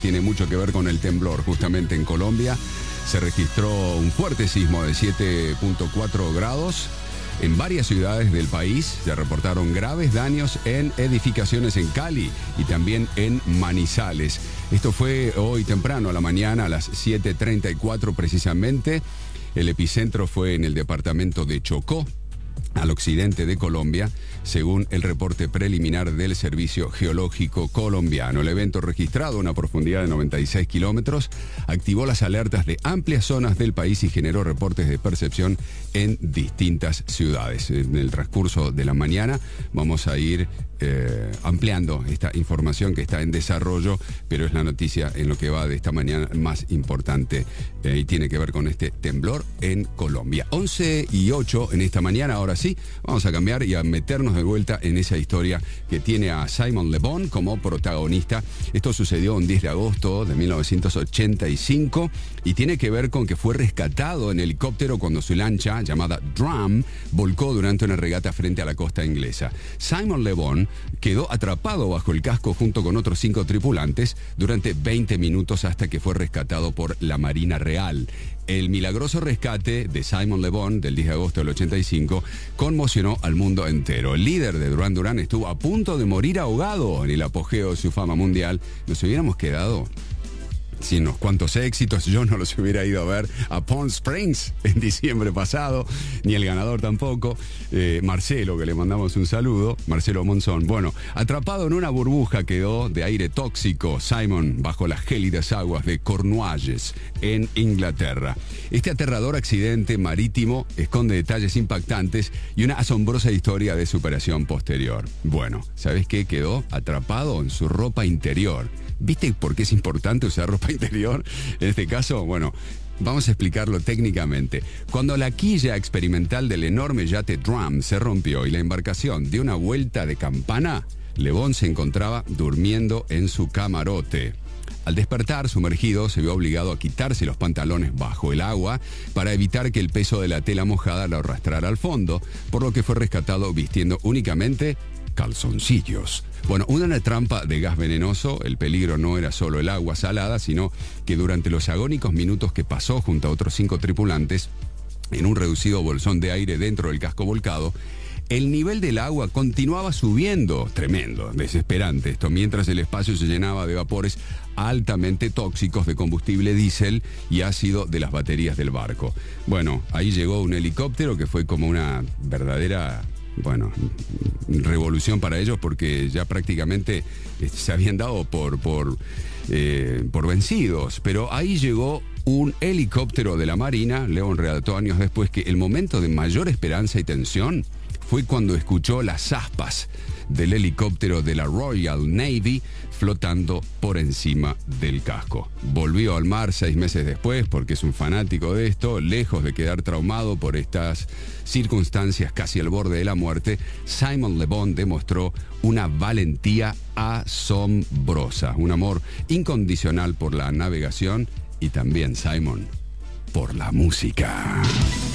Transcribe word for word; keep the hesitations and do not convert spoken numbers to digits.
Tiene mucho que ver con el temblor. Justamente en Colombia se registró un fuerte sismo de siete punto cuatro grados. En varias ciudades del país se reportaron graves daños en edificaciones en Cali y también en Manizales. Esto fue hoy temprano a la mañana, a las siete treinta y cuatro precisamente. El epicentro fue en el departamento de Chocó, al occidente de Colombia, según el reporte preliminar del Servicio Geológico Colombiano. El evento, registrado a una profundidad de noventa y seis kilómetros, activó las alertas de amplias zonas del país y generó reportes de percepción en distintas ciudades. En el transcurso de la mañana vamos a ir eh, ampliando esta información que está en desarrollo, pero es la noticia en lo que va de esta mañana más importante eh, y tiene que ver con este temblor en Colombia. once y ocho en esta mañana. Ahora sí, vamos a cambiar y a meternos de vuelta en esa historia que tiene a Simon Le Bon como protagonista. Esto sucedió un diez de agosto de mil novecientos ochenta y cinco y tiene que ver con que fue rescatado en helicóptero cuando su lancha, llamada Drum, volcó durante una regata frente a la costa inglesa. Simon Le Bon quedó atrapado bajo el casco junto con otros cinco tripulantes durante veinte minutos hasta que fue rescatado por la Marina Real. El milagroso rescate de Simon Le Bon del diez de agosto del ochenta y cinco conmocionó al mundo entero. El líder de Duran Duran estuvo a punto de morir ahogado en el apogeo de su fama mundial. Nos hubiéramos quedado sin unos cuantos éxitos. Yo no los hubiera ido a ver a Palm Springs en diciembre pasado, ni el ganador tampoco, eh, Marcelo, que le mandamos un saludo, Marcelo Monzón. Bueno, atrapado en una burbuja quedó de aire tóxico Simon bajo las gélidas aguas de Cornualles, en Inglaterra. Este aterrador accidente marítimo esconde detalles impactantes y una asombrosa historia de superación posterior. Bueno, ¿sabes qué? Quedó atrapado en su ropa interior. ¿Viste por qué es importante usar ropa interior? En este caso, bueno, vamos a explicarlo técnicamente. Cuando la quilla experimental del enorme yate Drum se rompió y la embarcación dio una vuelta de campana, Le Bon se encontraba durmiendo en su camarote. Al despertar, sumergido, se vio obligado a quitarse los pantalones bajo el agua para evitar que el peso de la tela mojada lo arrastrara al fondo, por lo que fue rescatado vistiendo únicamente calzoncillos. Bueno, una trampa de gas venenoso. El peligro no era solo el agua salada, sino que durante los agónicos minutos que pasó junto a otros cinco tripulantes en un reducido bolsón de aire dentro del casco volcado, el nivel del agua continuaba subiendo. Tremendo, desesperante esto, mientras el espacio se llenaba de vapores altamente tóxicos de combustible diésel y ácido de las baterías del barco. Bueno, ahí llegó un helicóptero que fue como una verdadera, bueno, revolución para ellos, porque ya prácticamente se habían dado por, por, eh, por vencidos. Pero ahí llegó un helicóptero de la Marina. León relató años después que el momento de mayor esperanza y tensión fue cuando escuchó las aspas del helicóptero de la Royal Navy flotando por encima del casco. Volvió al mar seis meses después porque es un fanático de esto. Lejos de quedar traumado por estas circunstancias casi al borde de la muerte, Simon Le Bon demostró una valentía asombrosa, un amor incondicional por la navegación y también, Simon, por la música.